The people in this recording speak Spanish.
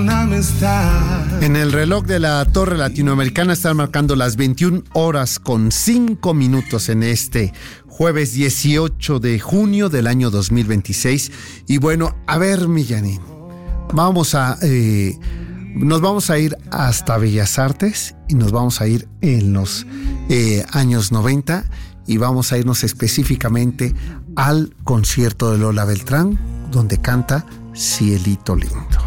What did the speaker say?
En el reloj de la Torre Latinoamericana están marcando las 21:05 en este jueves 18 de junio del año 2026. Y bueno, a ver, Millanín, nos vamos a ir hasta Bellas Artes y nos vamos a ir en los años 90 y vamos a irnos específicamente al concierto de Lola Beltrán, donde canta Cielito Lindo.